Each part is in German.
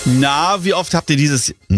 Wie oft habt ihr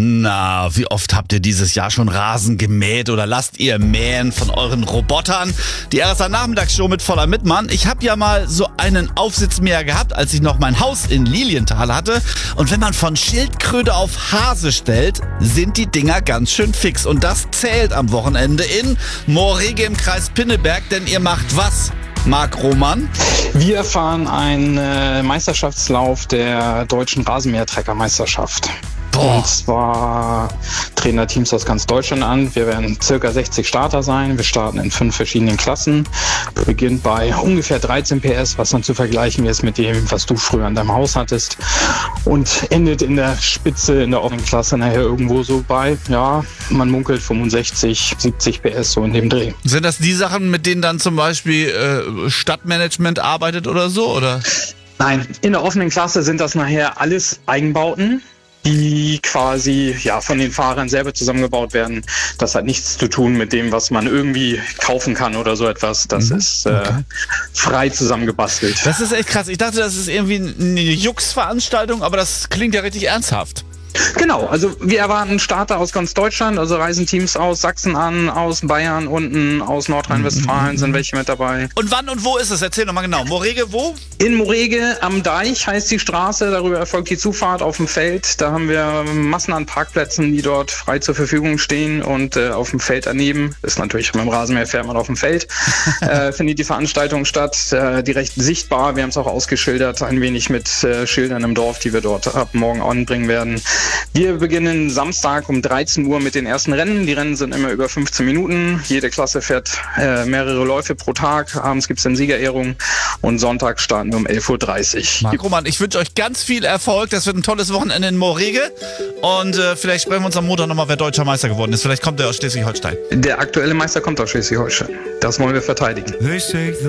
dieses Jahr schon Rasen gemäht oder lasst ihr mähen von euren Robotern? Die RSA Nachmittagsshow mit Voller Mittmann. Ich habe ja mal so einen Aufsitzmäher gehabt, als ich noch mein Haus in Lilienthal hatte. Und wenn man von Schildkröte auf Hase stellt, sind die Dinger ganz schön fix. Und das zählt am Wochenende in Moorrege im Kreis Pinneberg, denn ihr macht was? Marc Roman? Wir fahren einen Meisterschaftslauf der deutschen Rasenmäher-Trecker-Meisterschaft. Und zwar treten da Teams aus ganz Deutschland an. Wir werden circa 60 Starter sein. Wir starten in 5 verschiedenen Klassen. Beginnt bei ungefähr 13 PS, was dann zu vergleichen ist mit dem, was du früher an deinem Haus hattest. Und endet in der Spitze, in der offenen Klasse nachher irgendwo so bei, man munkelt 65, 70 PS, so in dem Dreh. Sind das die Sachen, mit denen dann zum Beispiel Stadtmanagement arbeitet oder so, oder? Nein, in der offenen Klasse sind das nachher alles Eigenbauten, die quasi von den Fahrern selber zusammengebaut werden. Das hat nichts zu tun mit dem, was man irgendwie kaufen kann oder so etwas. Das ist frei zusammengebastelt. Das ist echt krass. Ich dachte, das ist irgendwie eine Jux-Veranstaltung, aber das klingt ja richtig ernsthaft. Genau, also wir erwarten Starter aus ganz Deutschland, also reisen Teams aus Sachsen an, aus Bayern unten, aus Nordrhein-Westfalen sind welche mit dabei. Und wann und wo ist es? Erzähl nochmal genau. Moorrege wo? In Moorrege am Deich heißt die Straße, darüber erfolgt die Zufahrt auf dem Feld. Da haben wir Massen an Parkplätzen, die dort frei zur Verfügung stehen und auf dem Feld daneben, ist natürlich mit dem Rasenmäher fährt man auf dem Feld, findet die Veranstaltung statt, direkt sichtbar. Wir haben es auch ausgeschildert, ein wenig mit Schildern im Dorf, die wir dort ab morgen anbringen werden. Wir beginnen Samstag um 13 Uhr mit den ersten Rennen. Die Rennen sind immer über 15 Minuten. Jede Klasse fährt mehrere Läufe pro Tag. Abends gibt es dann Siegerehrung und Sonntag starten wir um 11.30 Uhr. Marc Roman, ich wünsche euch ganz viel Erfolg. Das wird ein tolles Wochenende in Moorrege. Und vielleicht sprechen wir uns am Montag nochmal, wer deutscher Meister geworden ist. Vielleicht kommt er aus Schleswig-Holstein. Der aktuelle Meister kommt aus Schleswig-Holstein. Das wollen wir verteidigen.